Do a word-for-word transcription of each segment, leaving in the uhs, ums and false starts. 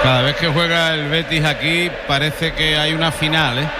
Cada vez que juega el Betis aquí parece que hay una final, ¿eh?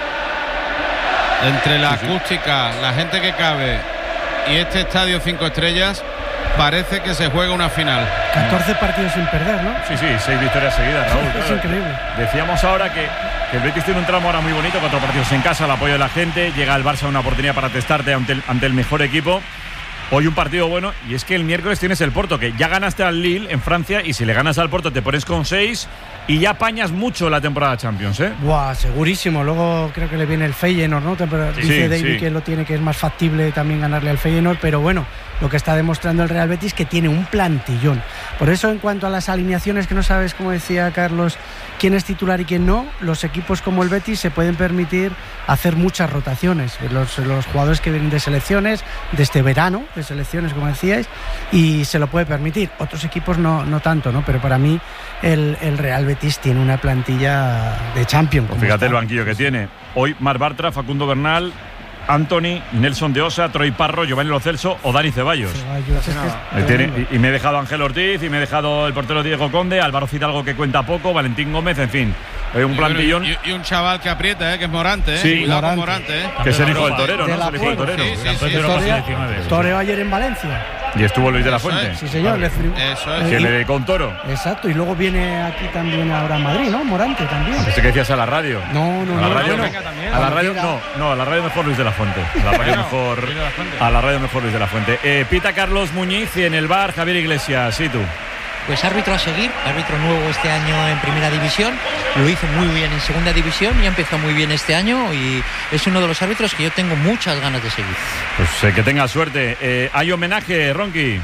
Entre la sí, acústica, sí. la gente que cabe y este estadio cinco estrellas, parece que se juega una final. catorce partidos sin perder, ¿no? Sí, sí, seis victorias seguidas, Raúl. Es claro. increíble. Decíamos ahora que, que el Betis tiene un tramo ahora muy bonito, cuatro partidos en casa, el apoyo de la gente, llega el Barça a una oportunidad para testarte ante el, ante el mejor equipo. Hoy un partido bueno, y es que el miércoles tienes el Porto, que ya ganaste al Lille en Francia, y si le ganas al Porto te pones con seis y ya apañas mucho la temporada Champions, ¿eh? Buah, segurísimo. Luego creo que le viene el Feyenoord, ¿no? Dice sí, David sí. que lo tiene, que es más factible también ganarle al Feyenoord, pero bueno, lo que está demostrando el Real Betis que tiene un plantillón. Por eso, en cuanto a las alineaciones, que no sabes, como decía Carlos, quién es titular y quién no, los equipos como el Betis se pueden permitir hacer muchas rotaciones. Los, los jugadores que vienen de selecciones, de este verano, de selecciones, como decíais, y se lo puede permitir. Otros equipos no, no tanto, ¿no? Pero para mí el, el Real Betis tiene una plantilla de Champions. Pues fíjate está. El banquillo que tiene. Hoy Marc Bartra, Facundo Bernal, Anthony, Nelson de Osa, Troy Parro, Giovanni Lo Celso o Dani Ceballos. Ceballos es que es tiene, y, y me he dejado a Ángel Ortiz, y me he dejado el portero Diego Conde, Álvaro Fidalgo, que cuenta poco, Valentín Gómez, en fin. Hay un plantillón. Y, y un chaval que aprieta, ¿eh? Que es Morante, ¿eh? Sí, Cuidado Morante. Con Morante, ¿eh? Que es el hijo del torero, ¿no? De es el hijo del torero. Sí, sí, sí, sí. Toreo ayer en Valencia. Y estuvo Luis de la Fuente. Sí, señor. Vale. Le Eso es. Que le dedicó un toro. Exacto. Y luego viene aquí también ahora en Madrid, ¿no? Morante también. ¿Este que decías a la radio? No, no, a la no. radio, no, no. A la radio no, no, a la radio mejor Luis de la Fuente. A la radio mejor, a la radio mejor Luis de la Fuente. Eh, pita Carlos Muñiz y en el bar Javier Iglesias. ¿Y tú? Pues árbitro a seguir, árbitro nuevo este año en primera división, lo hizo muy bien en segunda división y empezó muy bien este año y es uno de los árbitros que yo tengo muchas ganas de seguir. Pues eh, que tenga suerte. Eh, ¿Hay homenaje, Ronqui?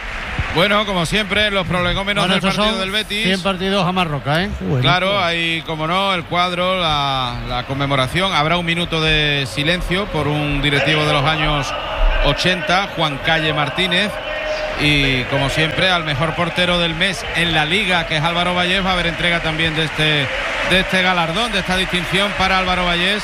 Bueno, como siempre, los prolegómenos bueno, del partido del Betis. cien partidos a Marroca, ¿eh? Bueno, claro, hay, como no, el cuadro, la, la conmemoración. Habrá un minuto de silencio por un directivo de los años ochenta, Juan Calle Martínez. Y como siempre, al mejor portero del mes en la Liga, que es Álvaro Vallés, va a haber entrega también de este, de este galardón, de esta distinción para Álvaro Vallés,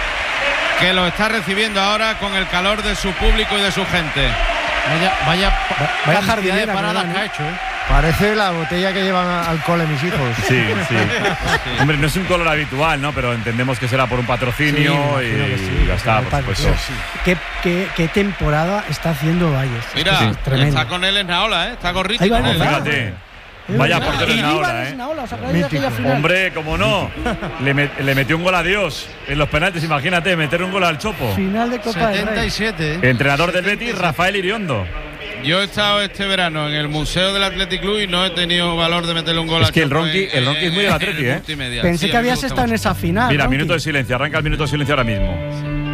que lo está recibiendo ahora con el calor de su público y de su gente. Vaya, vaya, vaya jardinera de paradas que ha hecho, ¿eh? Parece la botella que llevan al cole mis hijos. Sí, sí. sí. Hombre, no es un color habitual, ¿no? Pero entendemos que será por un patrocinio sí, y sí, ya está, por supuesto. Sí. ¿Qué, qué, ¿Qué temporada está haciendo Valles? Mira, sí. está con él en Naola, ¿eh? Está gorrito con él. Fíjate. Vaya portero en Naola, ¿eh? Hombre, como no, le, met, le metió un gol a Dios en los penaltis, imagínate, meter un gol al Chopo. Final de Copa setenta y siete. del Rey. Entrenador del Betis, Rafael Iriondo. Yo he estado este verano en el Museo del Athletic Club y no he tenido valor de meterle un gol. Es que el Ronqui, el Ronqui es muy del Athletic, ¿eh? Pensé sí, que habías estado en esa final. Mira, Ronqui. Minuto de silencio, arranca el minuto de silencio ahora mismo.